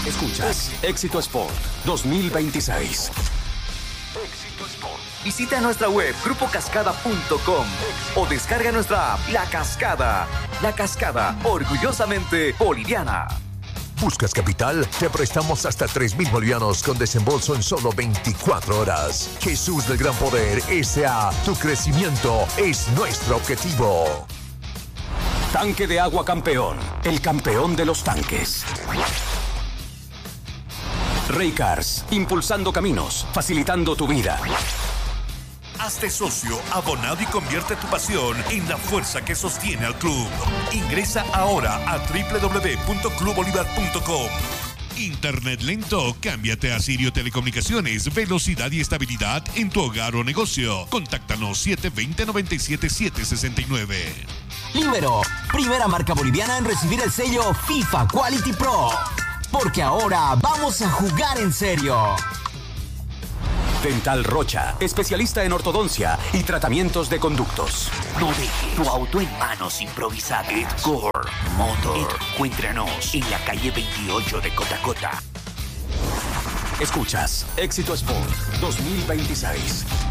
Escuchas Éxito Sport 2026. Éxito Sport. Visita nuestra web grupocascada.com o descarga nuestra app La Cascada. La Cascada, orgullosamente boliviana. ¿Buscas capital? Te prestamos hasta 3,000 bolivianos con desembolso en solo 24 horas. Jesús del Gran Poder S.A. Tu crecimiento es nuestro objetivo. Tanque de Agua Campeón, el campeón de los tanques. Raycars, impulsando caminos, facilitando tu vida. Hazte socio, abonado y convierte tu pasión en la fuerza que sostiene al club. Ingresa ahora a www.clubbolivar.com. Internet lento, cámbiate a Sirio Telecomunicaciones, velocidad y estabilidad en tu hogar o negocio. Contáctanos 720-97-769. Libero, primera marca boliviana en recibir el sello FIFA Quality Pro. Porque ahora vamos a jugar en serio. Dental Rocha, especialista en ortodoncia y tratamientos de conductos. No dejes tu auto en manos improvisadas. Edgar Motor. Encuéntranos en la calle 28 de Cotacota. Escuchas Éxito Sport 2026.